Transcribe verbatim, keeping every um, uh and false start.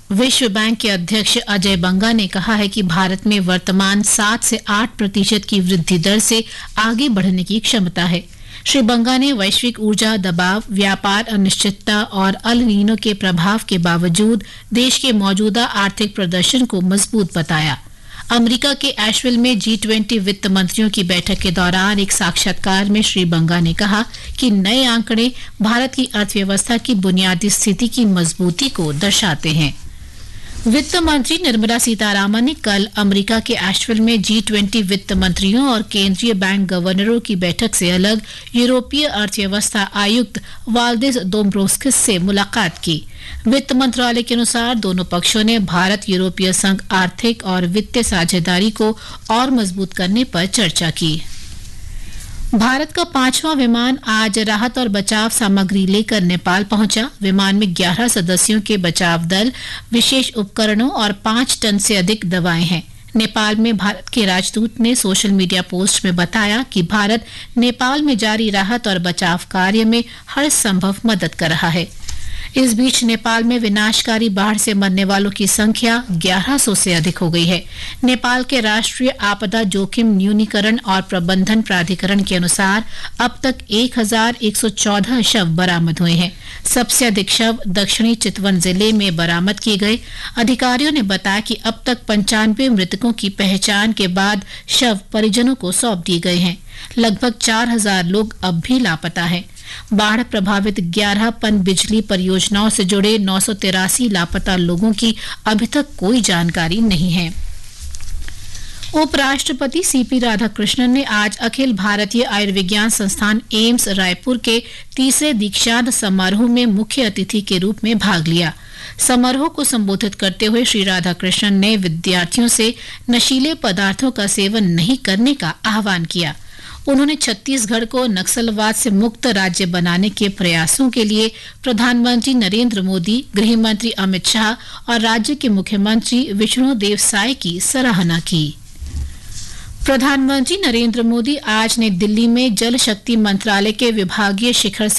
विश्व बैंक के अध्यक्ष अजय बंगा ने कहा है कि भारत में वर्तमान सात से आठ प्रतिशत की वृद्धि दर से आगे बढ़ने की क्षमता है। श्री बंगा ने वैश्विक ऊर्जा दबाव, व्यापार अनिश्चितता और अल नीनो के प्रभाव के बावजूद देश के मौजूदा आर्थिक प्रदर्शन को मजबूत बताया। अमेरिका के एशविल में जी ट्वेंटी वित्त मंत्रियों की बैठक के दौरान एक साक्षात्कार में श्री बंगा ने कहा कि नए आंकड़े भारत की अर्थव्यवस्था की बुनियादी स्थिति की मजबूती को दर्शाते हैं। वित्त मंत्री निर्मला सीतारामन ने कल अमेरिका के एशविल में जी ट्वेंटी वित्त मंत्रियों और केंद्रीय बैंक गवर्नरों की बैठक से अलग यूरोपीय अर्थव्यवस्था आयुक्त वाल्डिस डोम्ब्रोवस्किस से मुलाकात की। वित्त मंत्रालय के अनुसार दोनों पक्षों ने भारत यूरोपीय संघ आर्थिक और वित्तीय साझेदारी को और मजबूत करने पर चर्चा की। भारत का पांचवां विमान आज राहत और बचाव सामग्री लेकर नेपाल पहुंचा। विमान में ग्यारह सदस्यों के बचाव दल, विशेष उपकरणों और पांच टन से अधिक दवाएं हैं। नेपाल में भारत के राजदूत ने सोशल मीडिया पोस्ट में बताया कि भारत नेपाल में जारी राहत और बचाव कार्य में हर संभव मदद कर रहा है। इस बीच नेपाल में विनाशकारी बाढ़ से मरने वालों की संख्या ग्यारह सौ से अधिक हो गई है। नेपाल के राष्ट्रीय आपदा जोखिम न्यूनीकरण और प्रबंधन प्राधिकरण के अनुसार अब तक एक हजार एक सौ चौदह शव बरामद हुए हैं। सबसे अधिक शव दक्षिणी चितवन जिले में बरामद किए गए। अधिकारियों ने बताया कि अब तक पंचानवे मृतकों की पहचान के बाद शव परिजनों को सौंप दिए गए हैं। लगभग चार हजार लोग अब भी लापता हैं। बाढ़ प्रभावित ग्यारह पन बिजली परियोजनाओं से जुड़े नौ सौ तिरासी लापता लोगों की अभी तक कोई जानकारी नहीं है। उपराष्ट्रपति सीपी राधाकृष्णन ने आज अखिल भारतीय आयुर्विज्ञान संस्थान एम्स रायपुर के तीसरे दीक्षांत समारोह में मुख्य अतिथि के रूप में भाग लिया। समारोह को संबोधित करते हुए श्री राधाकृष्णन ने विद्यार्थियों से नशीले पदार्थों का सेवन नहीं करने का आह्वान किया। उन्होंने छत्तीसगढ़ को नक्सलवाद से मुक्त राज्य बनाने के प्रयासों के लिए प्रधानमंत्री नरेंद्र मोदी, गृह मंत्री अमित शाह और राज्य के मुख्यमंत्री विष्णुदेव साय की सराहना की। प्रधानमंत्री नरेंद्र मोदी आज नई दिल्ली में जल शक्ति मंत्रालय के विभागीय शिखर